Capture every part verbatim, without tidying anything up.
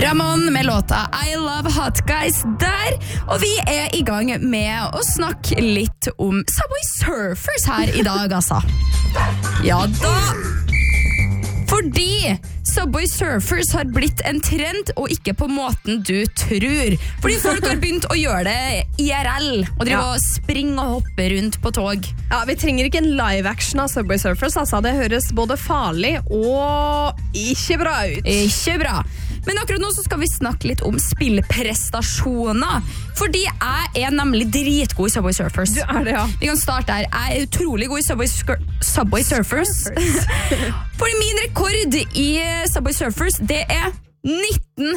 Ramon med låta I Love Hot Guys der, og vi er i gang med å snakke litt om Subway Surfers her i dag, altså. Ja da! Fordi Subway Surfers har blitt en trend, og ikke på måten du tror. Fordi folk har begynt å gjøre det I R L, og drive og springe og hoppe rundt på tog. Ja, vi trenger ikke en live action av Subway Surfers, altså. Det høres både farlig og ikke bra ut. Ikke bra. Men akkurat nå så skal vi snakke litt om spillprestasjoner. Fordi jeg er nemlig dritgod I Subway Surfers. Du er det, ja. Vi kan starte her. Jeg er utrolig god I Subway, Subway Surfers. Fordi min rekord I Subway Surfers, det er nitten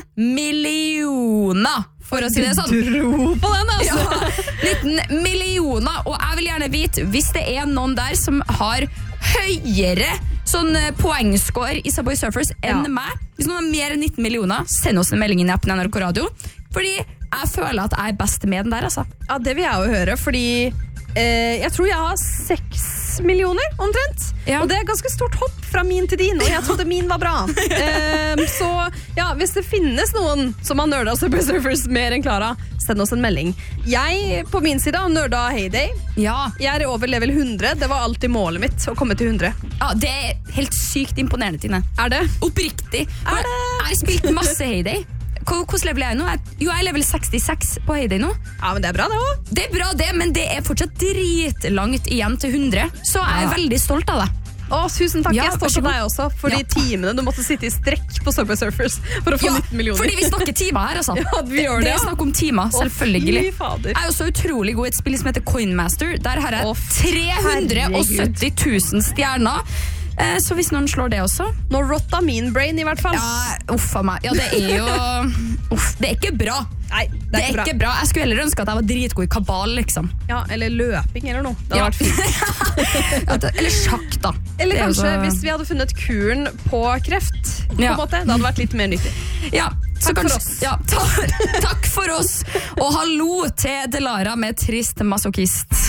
millioner. For å si det sånn. Du dro på den, altså. Ja, nitten millioner. Og jeg vil gjerne vite, hvis det er noen der som har høyere sånn poengscore I Subway Surfers enn ja. Meg, hvis noen har mer enn nitten millioner, send oss en melding inn I appen N R K Radio, fordi jeg føler at jeg er best med den der, altså. Ja, det vil jeg jo høre, fordi eh, jeg tror jeg har seks millioner omtrent, ja. Og det er ganske stort hopp fra min til din, og jeg trodde min var bra. eh, så ja, hvis det finnes noen som har nerdet Subway Surfers mer enn Clara, send oss en melding. Jeg på min side har nerdet Heyday. Ja. Jeg er I over level hundre, det var alltid målet mitt å komme til hundre. Ja, det er helt sykt imponerende, Tine. Er det? Oppriktig. Er det? Jeg har spilt masse Heyday. Hvordan level er jeg nå? Jo, jeg er level sekstiseks på Heyday nå. Ja, men det er bra det også. Det er bra det, men det er fortsatt dritlangt igjen til hundre. Så jeg er ja. Veldig stolt av det. Å, tusen takk, ja, jeg står til deg også. For de ja. Timene du måtte sitte I strekk på Subway Surfers for å få ja, nitten millioner. Fordi vi snakker timer her, altså. Ja, vi gjør det, det er snakk om timer, selvfølgelig. Å, jeg er også utrolig god I et spill som heter Coinmaster. Der har jeg tre hundre og sytti tusen stjerner. Eh, så hvis noen slår det også. Nå rotta min brain I hvert fall. Ja, uffa meg. Ja, det er jo uff, det er ikke bra. Nei, det er, det er ikke, ikke bra. bra. Jeg skulle heller ønske at jeg var dritgod I kabal, liksom. Ja, eller løping eller noe. Det hadde ja. vært fint. Eller sjakk, da. Eller kanskje så... hvis vi hadde funnet kuren på kreft, på ja. en måte. Det hadde vært litt mer nyttig. Ja. Takk kanskje, for oss. Ja, ta, takk for oss. Og hallo til Delara med Trist Masochist.